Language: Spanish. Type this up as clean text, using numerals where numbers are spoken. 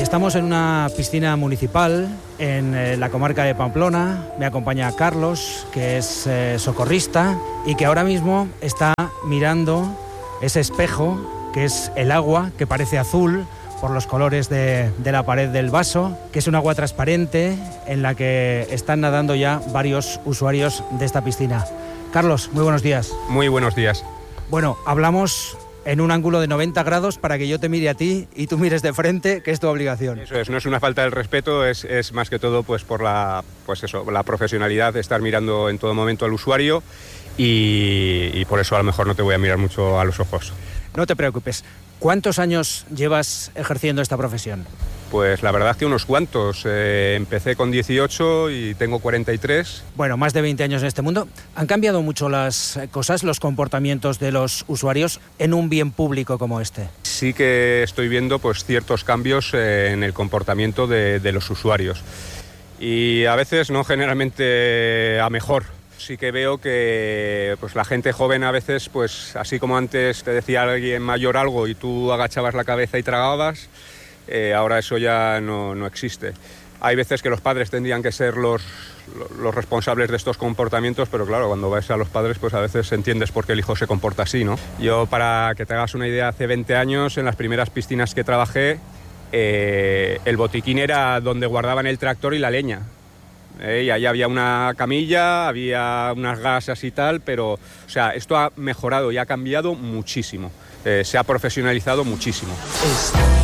Estamos en una piscina municipal en la comarca de Pamplona. Me acompaña Carlos, que es socorrista y que ahora mismo está mirando ese espejo, que es el agua, que parece azul por los colores de la pared del vaso, que es un agua transparente en la que están nadando ya varios usuarios de esta piscina. Carlos, muy buenos días. Muy buenos días. Bueno, hablamos en un ángulo de 90 grados para que yo te mire a ti y tú mires de frente, que es tu obligación. Eso es, no es una falta de respeto, es más que todo pues por la profesionalidad de estar mirando en todo momento al usuario y por eso a lo mejor no te voy a mirar mucho a los ojos. No te preocupes. ¿Cuántos años llevas ejerciendo esta profesión? Pues la verdad es que unos cuantos. Empecé con 18 y tengo 43. Bueno, más de 20 años en este mundo. ¿Han cambiado mucho las cosas, los comportamientos de los usuarios en un bien público como este? Sí que estoy viendo pues ciertos cambios en el comportamiento de los usuarios. Y a veces no generalmente a mejor. Sí que veo que pues la gente joven a veces, pues así como antes te decía alguien mayor algo y tú agachabas la cabeza y tragabas, ahora eso ya no existe. Hay veces que los padres tendrían que ser los responsables de estos comportamientos, pero claro, cuando ves a los padres, pues a veces entiendes por qué el hijo se comporta así, ¿no? Yo, para que te hagas una idea, hace 20 años, en las primeras piscinas que trabajé, el botiquín era donde guardaban el tractor y la leña. Y allí había una camilla, había unas gasas y tal, pero o sea, esto ha mejorado y ha cambiado muchísimo. Se ha profesionalizado muchísimo.